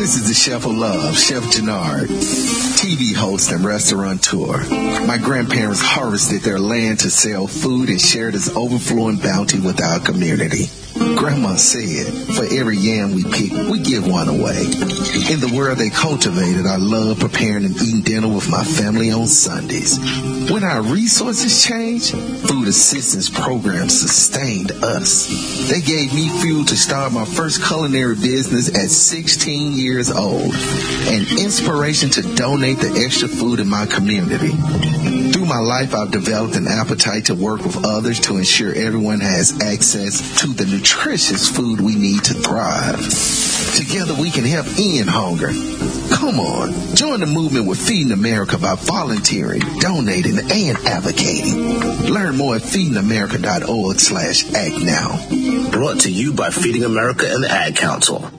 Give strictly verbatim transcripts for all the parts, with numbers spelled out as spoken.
This is the Chef of Love, Chef Jannard, T V host and restaurateur. My grandparents harvested their land to sell food and share this overflowing bounty with our community. Grandma said, for every yam we pick, we give one away. In the world they cultivated, I love preparing and eating dinner with my family on Sundays. When our resources changed, food assistance programs sustained us. They gave me fuel to start my first culinary business at sixteen years old, and inspiration to donate the extra food in my community. Through my life, I've developed an appetite to work with others to ensure everyone has access to the nutritious food we need to thrive. Together we can help end hunger. Come on, join the movement with Feeding America by volunteering, donating, and advocating. Learn more at feedingamerica.org slash act now. Brought to you by Feeding America and the Ad Council.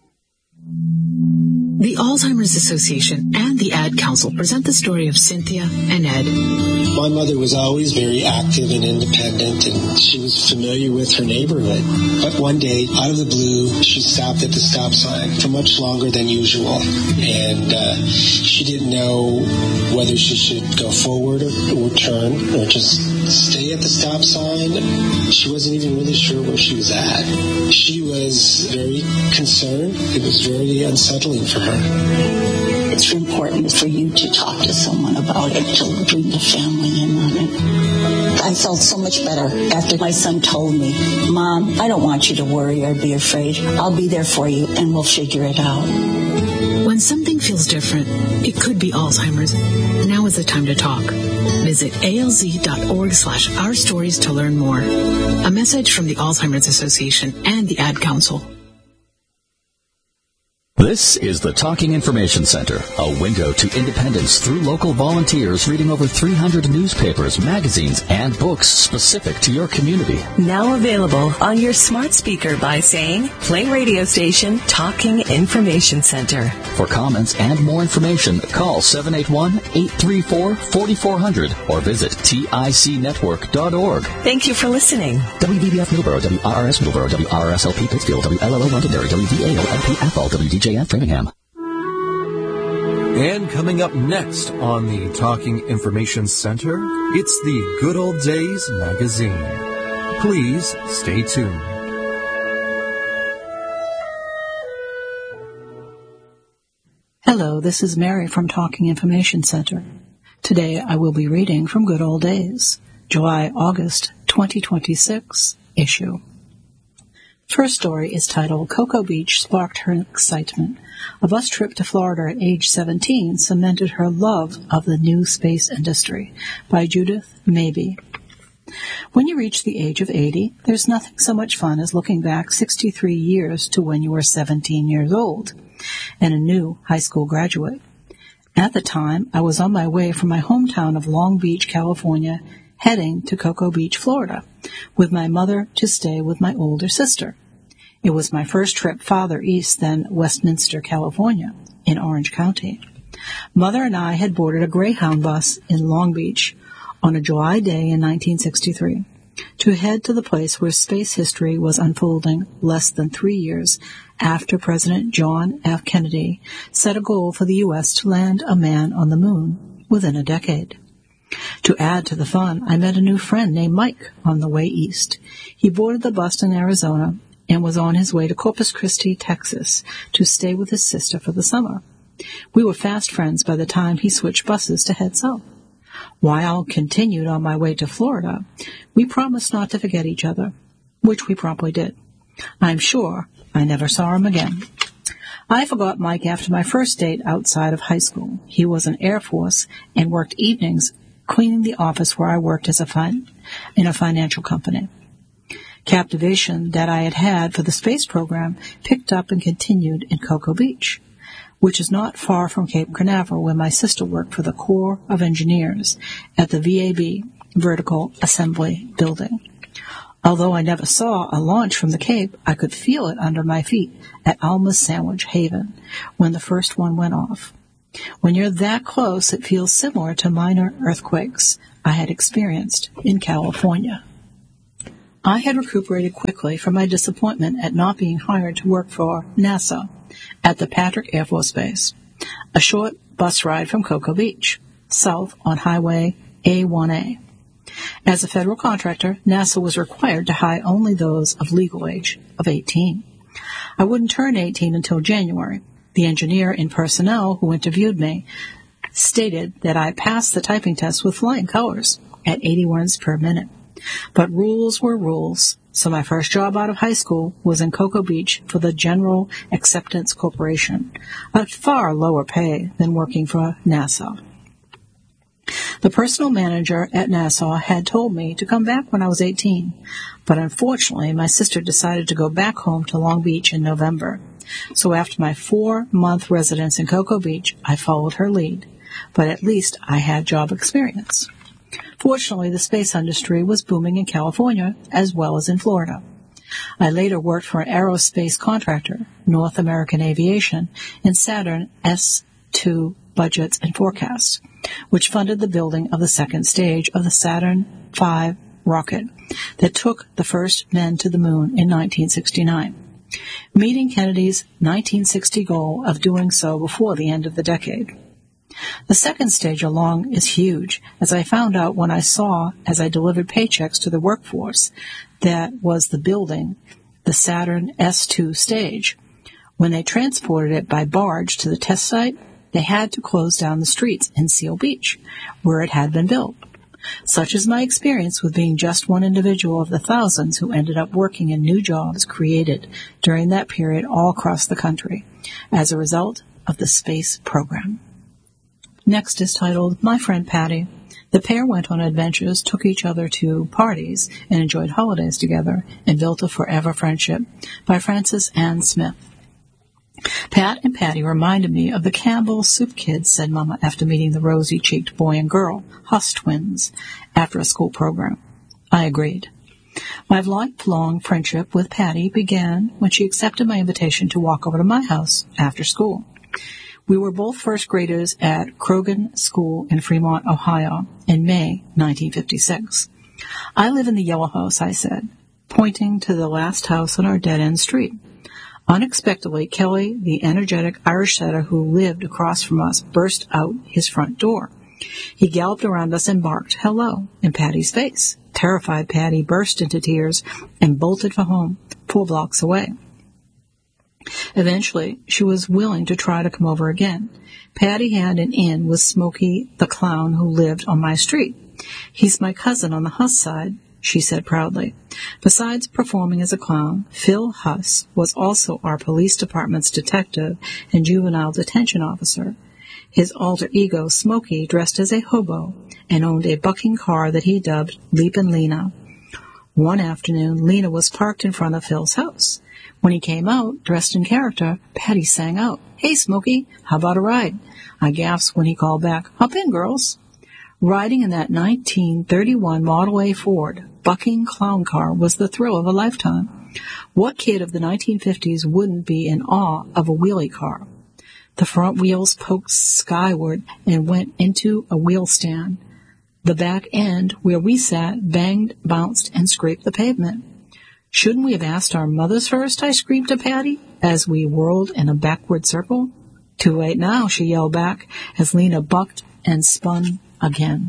The Alzheimer's Association and the Ad Council present the story of Cynthia and Ed. My mother was always very active and independent, and she was familiar with her neighborhood. But one day, out of the blue, she stopped at the stop sign for much longer than usual. And uh, she didn't know whether she should go forward or, or turn or just stay at the stop sign. She wasn't even really sure where she was at. She was very concerned. It was very unsettling for her. It's important for you to talk to someone about it, to bring the family in on it. I felt so much better after my son told me, Mom, I don't want you to worry or be afraid. I'll be there for you and we'll figure it out. When something feels different, it could be Alzheimer's. Now is the time to talk. Visit alz.org slash our stories to learn more. A message from the Alzheimer's Association and the Ad Council. This is the Talking Information Center, a window to independence through local volunteers reading over three hundred newspapers, magazines, and books specific to your community. Now available on your smart speaker by saying, play radio station Talking Information Center. For comments and more information, call seven eight one, eight three four, four four zero zero or visit tic network dot org. Thank you for listening. W B B F Middleborough, W R R S Middleborough, W R R S L P Pittsfield, W L L O Londonderry, W V A O L P Athol, W D J F Framingham. And coming up next on the Talking Information Center, it's the Good Old Days magazine. Please stay tuned. Hello, this is Mary from Talking Information Center. Today I will be reading from Good Old Days, July-August twenty twenty-six issue. First story is titled, Cocoa Beach Sparked Her Excitement. A bus trip to Florida at age seventeen cemented her love of the new space industry, by Judith Mabey. When you reach the age of eighty, there's nothing so much fun as looking back sixty-three years to when you were seventeen years old and a new high school graduate. At the time, I was on my way from my hometown of Long Beach, California, heading to Cocoa Beach, Florida, with my mother to stay with my older sister. It was my first trip farther east than Westminster, California, in Orange County. Mother and I had boarded a Greyhound bus in Long Beach on a July day in nineteen sixty-three to head to the place where space history was unfolding less than three years after President John F. Kennedy set a goal for the U S to land a man on the moon within a decade. To add to the fun, I met a new friend named Mike on the way east. He boarded the bus in Arizona and was on his way to Corpus Christi, Texas, to stay with his sister for the summer. We were fast friends by the time he switched buses to head south. While continued on my way to Florida, we promised not to forget each other, which we promptly did. I'm sure I never saw him again. I forgot Mike after my first date outside of high school. He was in Air Force and worked evenings cleaning the office where I worked as a fin- in a financial company. Captivation that I had had for the space program picked up and continued in Cocoa Beach, which is not far from Cape Canaveral, where my sister worked for the Corps of Engineers at the V A B Vertical Assembly Building. Although I never saw a launch from the Cape, I could feel it under my feet at Alma's Sandwich Haven when the first one went off. When you're that close, it feels similar to minor earthquakes I had experienced in California. I had recuperated quickly from my disappointment at not being hired to work for NASA at the Patrick Air Force Base, a short bus ride from Cocoa Beach, south on Highway A one A. As a federal contractor, NASA was required to hire only those of legal age of eighteen. I wouldn't turn eighteen until January. The engineer in personnel who interviewed me stated that I passed the typing test with flying colors at eighty words per minute. But rules were rules, so my first job out of high school was in Cocoa Beach for the General Acceptance Corporation, a far lower pay than working for NASA. The personal manager at NASA had told me to come back when I was eighteen, but unfortunately my sister decided to go back home to Long Beach in November. So after my four-month residence in Cocoa Beach, I followed her lead, but at least I had job experience. Fortunately, the space industry was booming in California as well as in Florida. I later worked for an aerospace contractor, North American Aviation, in Saturn S two budgets and forecasts, which funded the building of the second stage of the Saturn five rocket that took the first men to the moon in nineteen sixty-nine, meeting Kennedy's nineteen sixty goal of doing so before the end of the decade. The second stage along is huge, as I found out when I saw, as I delivered paychecks to the workforce, that was the building, the Saturn S two stage. When they transported it by barge to the test site, they had to close down the streets in Seal Beach, where it had been built. Such is my experience with being just one individual of the thousands who ended up working in new jobs created during that period all across the country as a result of the space program. Next is titled My Friend Patty. The pair went on adventures, took each other to parties, and enjoyed holidays together, and built a forever friendship, by Frances Ann Smith. Pat and Patty reminded me of the Campbell Soup Kids, said Mama after meeting the rosy-cheeked boy and girl, Huss twins, after a school program. I agreed. My lifelong friendship with Patty began when she accepted my invitation to walk over to my house after school. We were both first graders at Croghan School in Fremont, Ohio, in May nineteen fifty-six. I live in the yellow house, I said, pointing to the last house on our dead-end street. Unexpectedly, Kelly, the energetic Irish setter who lived across from us, burst out his front door. He galloped around us and barked, hello, in Patty's face. Terrified Patty burst into tears and bolted for home, four blocks away. Eventually, she was willing to try to come over again. Patty had an in with Smokey the clown who lived on my street. He's my cousin on the Huss side, she said proudly. Besides performing as a clown, Phil Huss was also our police department's detective and juvenile detention officer. His alter ego, Smokey, dressed as a hobo and owned a bucking car that he dubbed Leapin' Lena. One afternoon, Lena was parked in front of Phil's house. When he came out, dressed in character, Patty sang out, Hey, Smokey, how about a ride? I gasped when he called back, Hop in, girls. Riding in that nineteen thirty-one Model A Ford bucking clown car was the thrill of a lifetime. What kid of the nineteen fifties wouldn't be in awe of a wheelie car? The front wheels poked skyward and went into a wheel stand. The back end, where we sat, banged, bounced, and scraped the pavement. Shouldn't we have asked our mothers first, I screamed to Patty, as we whirled in a backward circle. Too late now, she yelled back, as Lena bucked and spun again.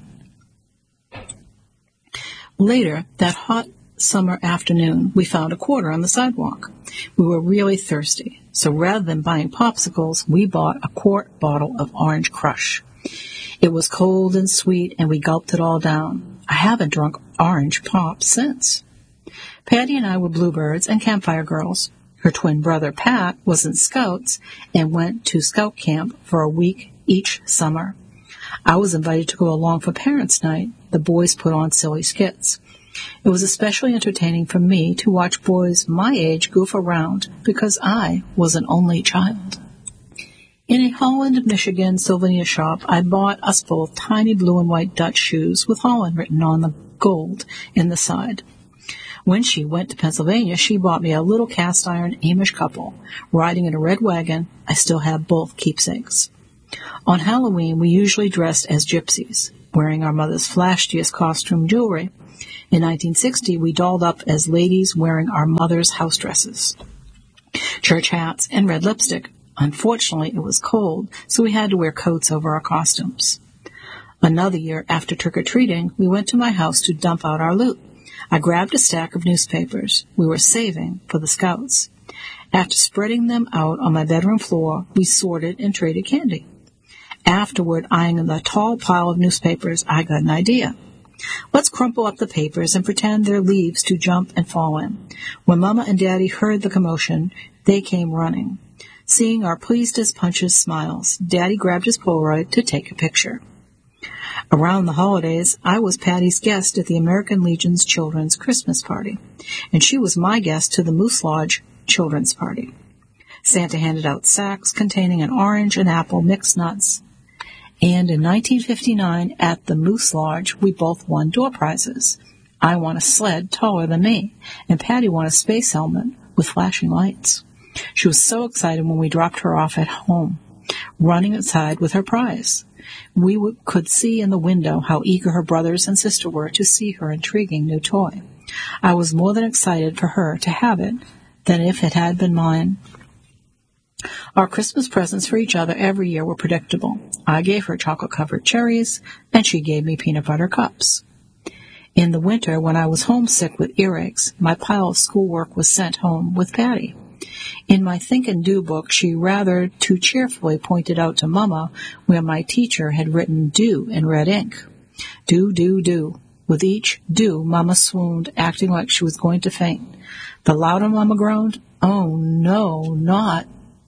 Later, that hot summer afternoon, we found a quarter on the sidewalk. We were really thirsty, so rather than buying popsicles, we bought a quart bottle of Orange Crush. It was cold and sweet, and we gulped it all down. I haven't drunk orange pop since. Patty and I were bluebirds and campfire girls. Her twin brother, Pat, was in Scouts and went to Scout camp for a week each summer. I was invited to go along for Parents' Night. The boys put on silly skits. It was especially entertaining for me to watch boys my age goof around because I was an only child. In a Holland, Michigan souvenir shop, I bought us both tiny blue and white Dutch shoes with Holland written on the gold in the side. When she went to Pennsylvania, she bought me a little cast-iron Amish couple. Riding in a red wagon, I still have both keepsakes. On Halloween, we usually dressed as gypsies, wearing our mother's flashiest costume jewelry. In nineteen sixty, we dolled up as ladies wearing our mother's house dresses. church hats, and red lipstick. Unfortunately, it was cold, so we had to wear coats over our costumes. Another year, after trick-or-treating, we went to my house to dump out our loot. I grabbed a stack of newspapers we were saving for the Scouts. After spreading them out on my bedroom floor, we sorted and traded candy. Afterward, eyeing the tall pile of newspapers, I got an idea. Let's crumple up the papers and pretend they're leaves to jump and fall in. When Mama and Daddy heard the commotion, they came running. Seeing our pleased-as-punches smiles, Daddy grabbed his Polaroid to take a picture. Around the holidays, I was Patty's guest at the American Legion's Children's Christmas Party, and she was my guest to the Moose Lodge Children's Party. Santa handed out sacks containing an orange and apple mixed nuts. And in nineteen fifty-nine, at the Moose Lodge, we both won door prizes. I won a sled taller than me, and Patty won a space helmet with flashing lights. She was so excited when we dropped her off at home, running outside with her prize. We w- could see in the window how eager her brothers and sister were to see her intriguing new toy. I was more than excited for her to have it than if it had been mine. Our Christmas presents for each other every year were predictable. I gave her chocolate-covered cherries, and she gave me peanut butter cups. In the winter, when I was homesick with earaches, my pile of schoolwork was sent home with Patty. In my Think and Do book, she rather too cheerfully pointed out to Mama where my teacher had written do in red ink. Do, do, do. With each do, Mama swooned, acting like she was going to faint. The louder Mama groaned, oh, no, not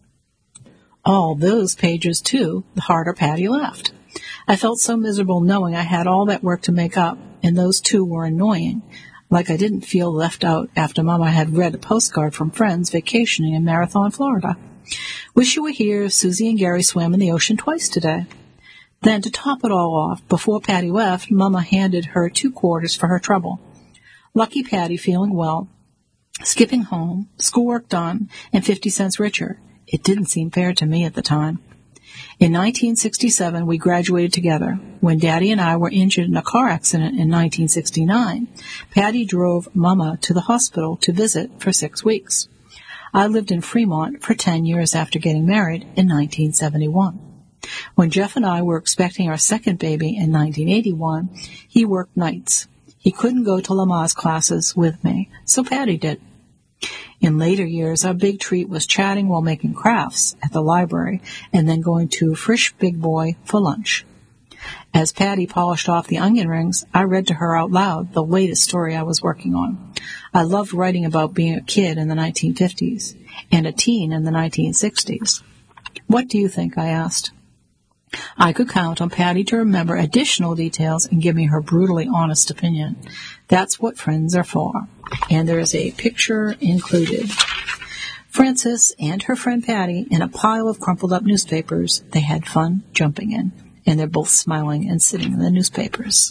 all those pages, too, the harder Patty laughed. I felt so miserable knowing I had all that work to make up, and those two were annoying, like I didn't feel left out after Mama had read a postcard from friends vacationing in Marathon, Florida. Wish you were here. Susie and Gary swam in the ocean twice today. Then, to top it all off, before Patty left, Mama handed her two quarters for her trouble. Lucky Patty, feeling well, skipping home, schoolwork done, and fifty cents richer. It didn't seem fair to me at the time. In nineteen sixty-seven, we graduated together. When Daddy and I were injured in a car accident in nineteen sixty-nine, Patty drove Mama to the hospital to visit for six weeks. I lived in Fremont for ten years after getting married in nineteen seventy-one. When Jeff and I were expecting our second baby in nineteen eighty-one, he worked nights. He couldn't go to Lamaze classes with me, so Patty did. In later years, our big treat was chatting while making crafts at the library and then going to Frisch Big Boy for lunch. As Patty polished off the onion rings, I read to her out loud the latest story I was working on. I loved writing about being a kid in the nineteen fifties and a teen in the nineteen sixties. What do you think? I asked. I could count on Patty to remember additional details and give me her brutally honest opinion. That's what friends are for. And there is a picture included. Frances and her friend Patty in a pile of crumpled up newspapers they had fun jumping in. And they're both smiling and sitting in the newspapers.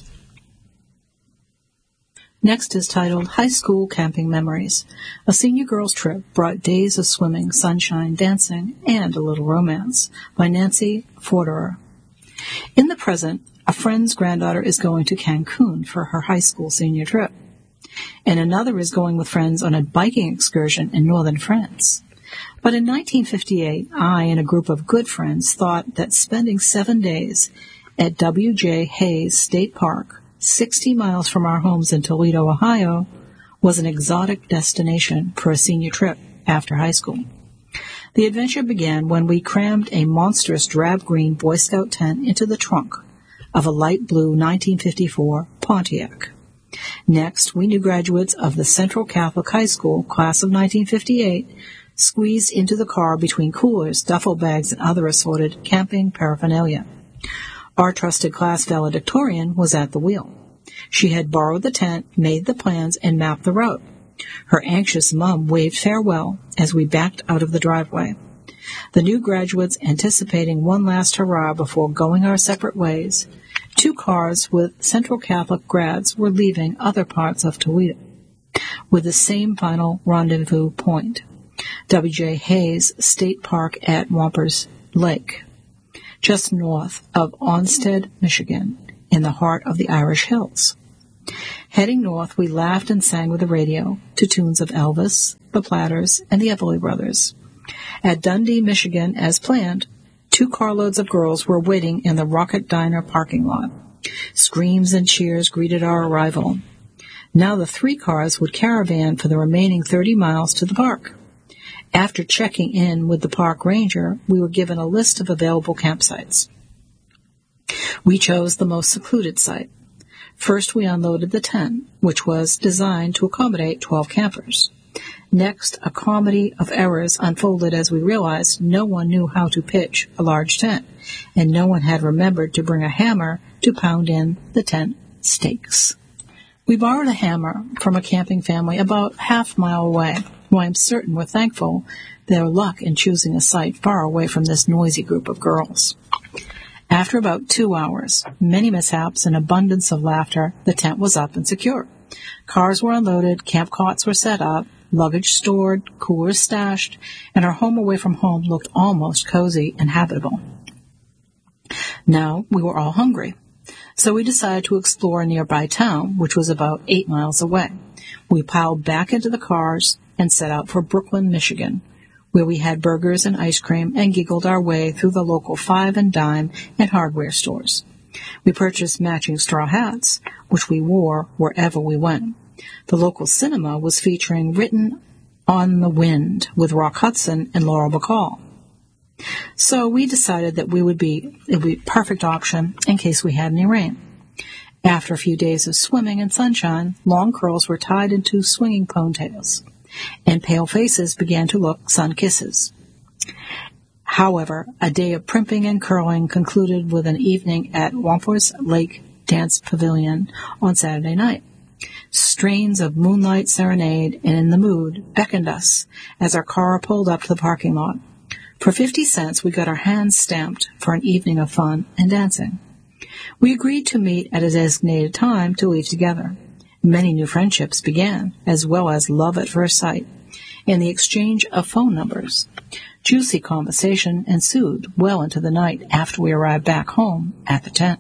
Next is titled High School Camping Memories. A senior girls' trip brought days of swimming, sunshine, dancing, and a little romance by Nancy Forderer. In the present, a friend's granddaughter is going to Cancun for her high school senior trip, and another is going with friends on a biking excursion in northern France. But in nineteen fifty-eight, I and a group of good friends thought that spending seven days at W J Hayes State Park, sixty miles from our homes in Toledo, Ohio, was an exotic destination for a senior trip after high school. The adventure began when we crammed a monstrous drab-green Boy Scout tent into the trunk of a light blue nineteen fifty-four Pontiac. Next, we new graduates of the Central Catholic High School, class of nineteen fifty-eight, squeezed into the car between coolers, duffel bags, and other assorted camping paraphernalia. Our trusted class valedictorian was at the wheel. She had borrowed the tent, made the plans, and mapped the route. Her anxious mom waved farewell as we backed out of the driveway. The new graduates anticipating one last hurrah before going our separate ways. Two cars with Central Catholic grads were leaving other parts of Toledo, with the same final rendezvous point, W J Hayes State Park at Wampers Lake, just north of Onstead, Michigan, in the heart of the Irish Hills. Heading north, we laughed and sang with the radio to tunes of Elvis, the Platters, and the Everly Brothers. At Dundee, Michigan, as planned, two carloads of girls were waiting in the Rocket Diner parking lot. Screams and cheers greeted our arrival. Now the three cars would caravan for the remaining thirty miles to the park. After checking in with the park ranger, we were given a list of available campsites. We chose the most secluded site. First, we unloaded the tent, which was designed to accommodate twelve campers. Next, a comedy of errors unfolded as we realized no one knew how to pitch a large tent, and no one had remembered to bring a hammer to pound in the tent stakes. We borrowed a hammer from a camping family about half a mile away, who I am certain were thankful their luck in choosing a site far away from this noisy group of girls. After about two hours, many mishaps and abundance of laughter, the tent was up and secure. Cars were unloaded, camp cots were set up, luggage stored, coolers stashed, and our home away from home looked almost cozy and habitable. Now we were all hungry, so we decided to explore a nearby town, which was about eight miles away. We piled back into the cars and set out for Brooklyn, Michigan, where we had burgers and ice cream and giggled our way through the local five and dime and hardware stores. We purchased matching straw hats, which we wore wherever we went. The local cinema was featuring Written on the Wind with Rock Hudson and Laurel Bacall. So we decided that we would be it would be a perfect option in case we had any rain. After a few days of swimming and sunshine, long curls were tied into swinging ponytails, and pale faces began to look sun kisses. However, a day of primping and curling concluded with an evening at Wampus Lake Dance Pavilion on Saturday night. Strains of Moonlight Serenade and In the Mood beckoned us as our car pulled up to the parking lot. For fifty cents, we got our hands stamped for an evening of fun and dancing. We agreed to meet at a designated time to leave together. Many new friendships began, as well as love at first sight, and the exchange of phone numbers. Juicy conversation ensued well into the night after we arrived back home at the tent.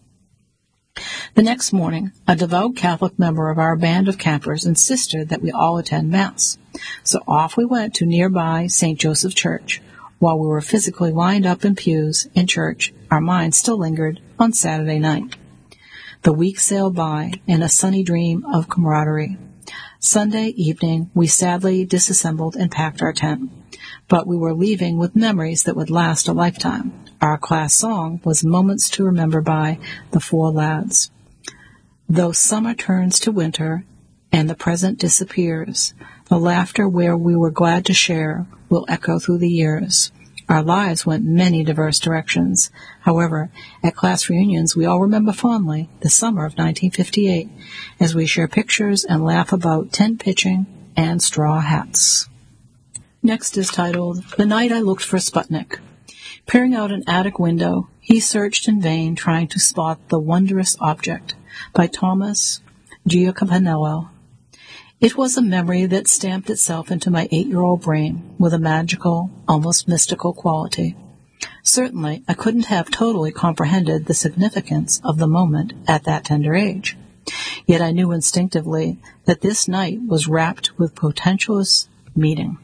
The next morning, a devout Catholic member of our band of campers insisted that we all attend Mass. So off we went to nearby Saint Joseph Church. While we were physically lined up in pews in church, our minds still lingered on Saturday night. The week sailed by in a sunny dream of camaraderie. Sunday evening, we sadly disassembled and packed our tent, but we were leaving with memories that would last a lifetime. Our class song was Moments to Remember by the Four Lads. Though summer turns to winter and the present disappears, the laughter where we were glad to share will echo through the years. Our lives went many diverse directions. However, at class reunions, we all remember fondly the summer of nineteen fifty-eight as we share pictures and laugh about tent pitching and straw hats. Next is titled, The Night I Looked for Sputnik. Peering out an attic window, he searched in vain trying to spot the wondrous object, by Thomas Giacominello. It was a memory that stamped itself into my eight-year-old brain with a magical, almost mystical quality. Certainly, I couldn't have totally comprehended the significance of the moment at that tender age. Yet I knew instinctively that this night was wrapped with potentialist meaning.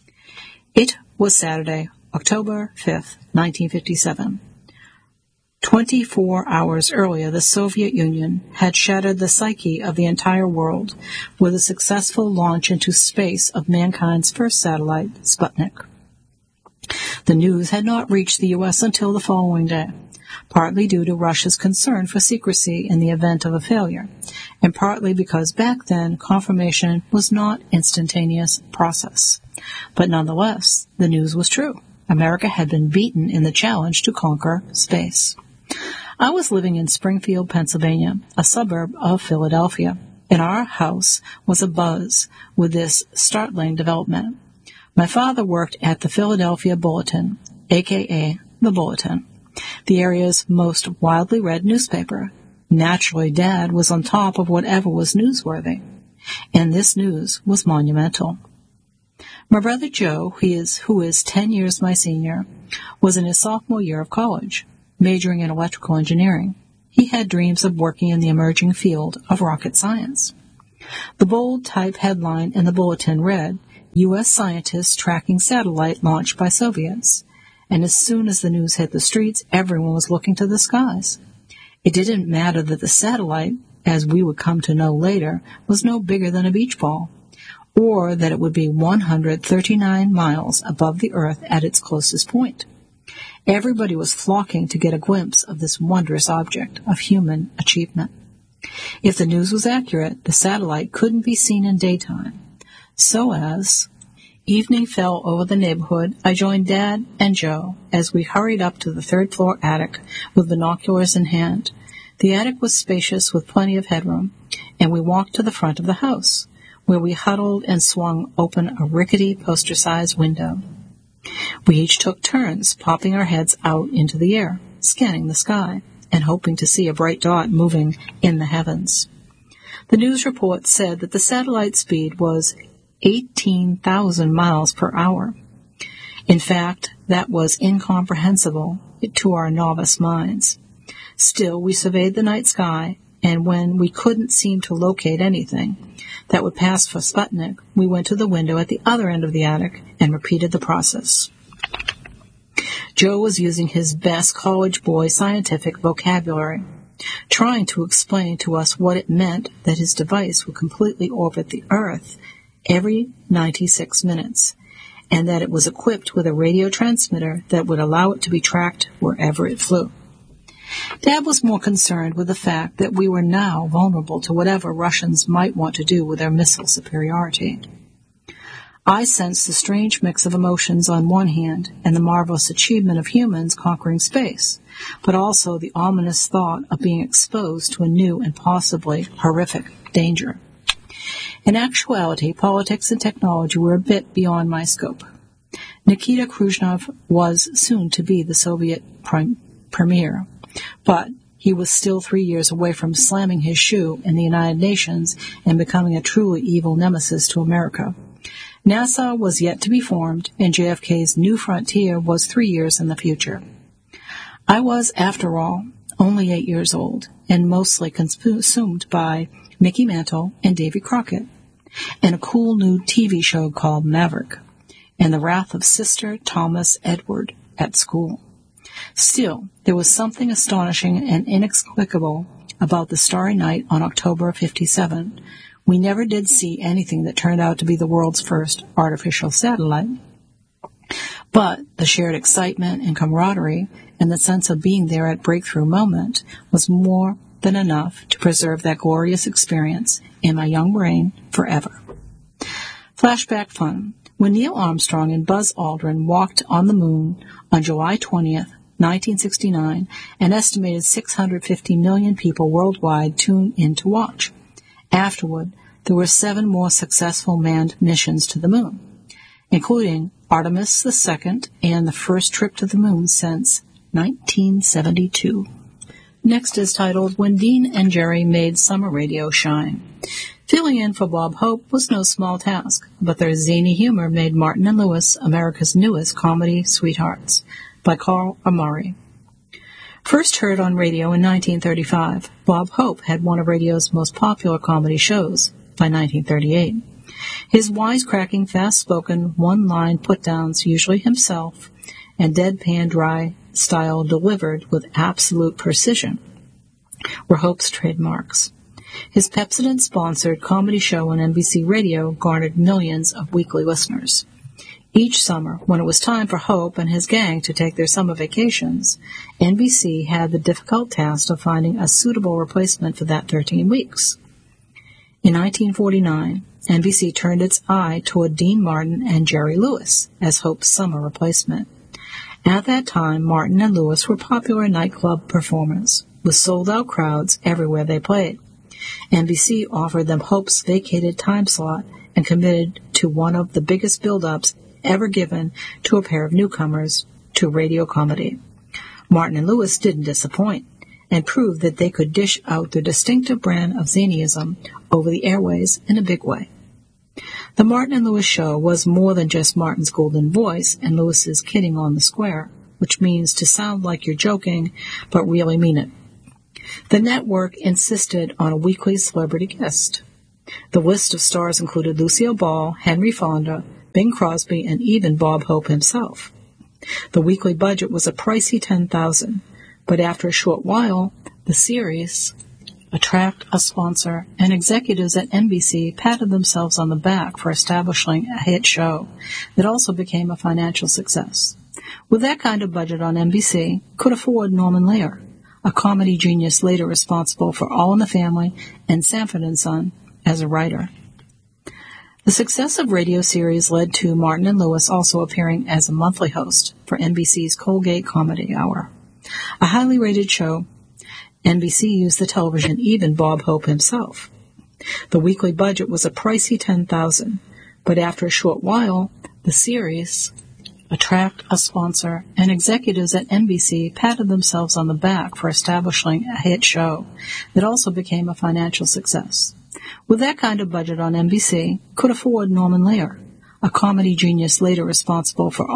It was Saturday, October fifth, nineteen fifty-seven. Twenty-four hours earlier, the Soviet Union had shattered the psyche of the entire world with a successful launch into space of mankind's first satellite, Sputnik. The news had not reached the U S until the following day, partly due to Russia's concern for secrecy in the event of a failure, and partly because back then confirmation was not an instantaneous process. But nonetheless, the news was true. America had been beaten in the challenge to conquer space. I was living in Springfield, Pennsylvania, a suburb of Philadelphia, and our house was abuzz with this startling development. My father worked at the Philadelphia Bulletin, a k a. The Bulletin, the area's most widely read newspaper. Naturally, Dad was on top of whatever was newsworthy, and this news was monumental. My brother Joe, who is, who is ten years my senior, was in his sophomore year of college, majoring in electrical engineering. He had dreams of working in the emerging field of rocket science. The bold type headline in the Bulletin read, U S scientists tracking satellite launched by Soviets. And as soon as the news hit the streets, everyone was looking to the skies. It didn't matter that the satellite, as we would come to know later, was no bigger than a beach ball, or that it would be one hundred thirty-nine miles above the Earth at its closest point. Everybody was flocking to get a glimpse of this wondrous object of human achievement. If the news was accurate, the satellite couldn't be seen in daytime. So as evening fell over the neighborhood, I joined Dad and Joe as we hurried up to the third-floor attic with binoculars in hand. The attic was spacious with plenty of headroom, and we walked to the front of the house, where we huddled and swung open a rickety poster-sized window. We each took turns popping our heads out into the air, scanning the sky, and hoping to see a bright dot moving in the heavens. The news report said that the satellite speed was eighteen thousand miles per hour. In fact, that was incomprehensible to our novice minds. Still, we surveyed the night sky, and when we couldn't seem to locate anything that would pass for Sputnik, we went to the window at the other end of the attic and repeated the process. Joe was using his best college boy scientific vocabulary, trying to explain to us what it meant that his device would completely orbit the Earth every ninety-six minutes, and that it was equipped with a radio transmitter that would allow it to be tracked wherever it flew. Dad was more concerned with the fact that we were now vulnerable to whatever Russians might want to do with their missile superiority. I sensed the strange mix of emotions on one hand and the marvelous achievement of humans conquering space, but also the ominous thought of being exposed to a new and possibly horrific danger. In actuality, politics and technology were a bit beyond my scope. Nikita Khrushchev was soon to be the Soviet prime, premier, but he was still three years away from slamming his shoe in the United Nations and becoming a truly evil nemesis to America. NASA was yet to be formed, and J F K's new frontier was three years in the future. I was, after all, only eight years old, and mostly consumed by Mickey Mantle and Davy Crockett, and a cool new T V show called Maverick, and the wrath of Sister Thomas Edward at school. Still, there was something astonishing and inexplicable about the starry night on October fifty-seven. We never did see anything that turned out to be the world's first artificial satellite. But the shared excitement and camaraderie and the sense of being there at breakthrough moment was more than enough to preserve that glorious experience in my young brain forever. Flashback fun. When Neil Armstrong and Buzz Aldrin walked on the moon on July twentieth, nineteen sixty-nine, an estimated six hundred fifty million people worldwide tuned in to watch. Afterward, there were seven more successful manned missions to the moon, including Artemis the Second and the first trip to the moon since nineteen seventy-two. Next is titled When Dean and Jerry Made Summer Radio Shine. Filling in for Bob Hope was no small task, but their zany humor made Martin and Lewis America's newest comedy sweethearts, by Carl Amari. First heard on radio in nineteen thirty-five, Bob Hope had one of radio's most popular comedy shows by nineteen thirty-eight. His wisecracking, fast-spoken, one-line put-downs, usually himself, and deadpan dry style delivered with absolute precision, were Hope's trademarks. His Pepsodent-sponsored comedy show on N B C Radio garnered millions of weekly listeners. Each summer, when it was time for Hope and his gang to take their summer vacations, N B C had the difficult task of finding a suitable replacement for that thirteen weeks. In nineteen forty-nine, N B C turned its eye toward Dean Martin and Jerry Lewis as Hope's summer replacement. At that time, Martin and Lewis were popular nightclub performers, with sold-out crowds everywhere they played. N B C offered them Hope's vacated time slot and committed to one of the biggest build-ups ever given to a pair of newcomers to radio comedy. Martin and Lewis didn't disappoint and proved that they could dish out their distinctive brand of zanyism over the airways in a big way. The Martin and Lewis show was more than just Martin's golden voice and Lewis's kidding on the square, which means to sound like you're joking but really mean it. The network insisted on a weekly celebrity guest. The list of stars included Lucille Ball, Henry Fonda, Bing Crosby, and even Bob Hope himself. The weekly budget was a pricey ten thousand dollars, but after a short while, the series attract a sponsor, and executives at N B C patted themselves on the back for establishing a hit show that also became a financial success. With that kind of budget on N B C, could afford Norman Lear, a comedy genius later responsible for All in the Family and Sanford and Son as a writer. The success of radio series led to Martin and Lewis also appearing as a monthly host for N B C's Colgate Comedy Hour. A highly rated show, N B C used the television, even Bob Hope himself. The weekly budget was a pricey ten thousand dollars, but after a short while, the series attract a sponsor, and executives at N B C patted themselves on the back for establishing a hit show that also became a financial success. With that kind of budget on N B C, could afford Norman Lear, a comedy genius later responsible for